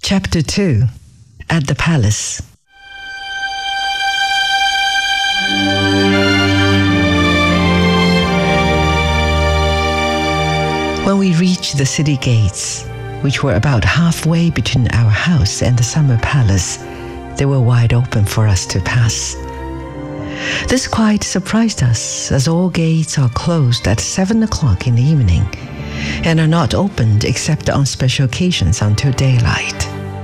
Chapter 2 At the Palace. When we reached the city gates, which were about halfway between our house and the summer palace, they were wide open for us to pass. This quite surprised us, as all gates are closed at 7 o'clock in the evening and are not opened except on special occasions until daylight.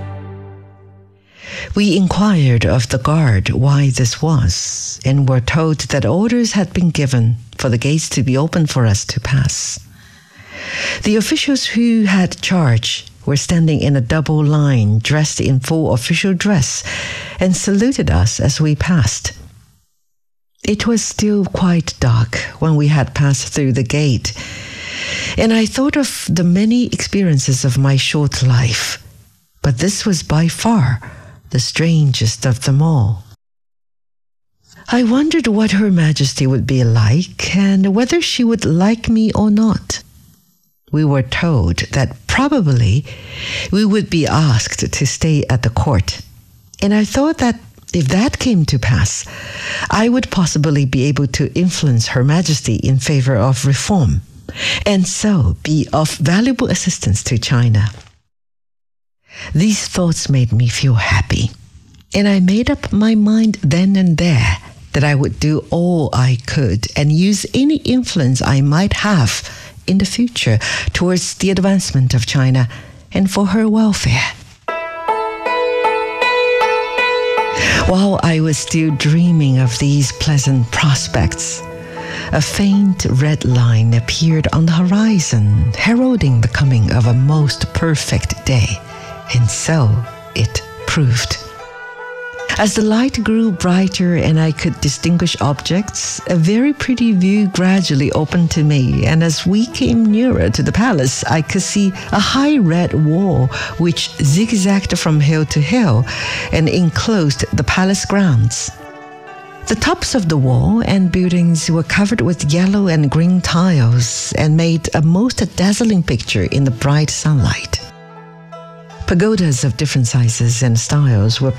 We inquired of the guard why this was, and were told that orders had been given for the gates to be open for us to pass. The officials who had charge were standing in a double line, dressed in full official dress, and saluted us as we passed. It was still quite dark when we had passed through the gate, and I thought of the many experiences of my short life, but this was by far the strangest of them all. I wondered what Her Majesty would be like and whether she would like me or not. We were told that probably we would be asked to stay at the court, and I thought that if that came to pass, I would possibly be able to influence Her Majesty in favor of reform, and so be of valuable assistance to China. These thoughts made me feel happy, and I made up my mind then and there that I would do all I could and use any influence I might have in the future towards the advancement of China and for her welfare. While I was still dreaming of these pleasant prospects, a faint red line appeared on the horizon, heralding the coming of a most perfect day, and so it proved. As the light grew brighter and I could distinguish objects, a very pretty view gradually opened to me, and as we came nearer to the palace, I could see a high red wall which zigzagged from hill to hill and enclosed the palace grounds. The tops of the wall and buildings were covered with yellow and green tiles and made a most dazzling picture in the bright sunlight. Pagodas of different sizes and styles were